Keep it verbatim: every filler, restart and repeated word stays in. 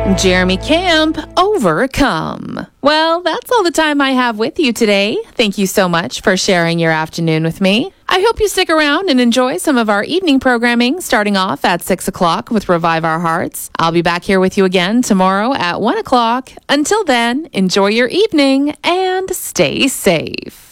Jeremy Camp, Overcome. Well, that's all the time I have with you today. Thank you so much for sharing your afternoon with me. I hope you stick around and enjoy some of our evening programming starting off at six o'clock with Revive Our Hearts. I'll be back here with you again tomorrow at one o'clock. Until then, enjoy your evening and stay safe.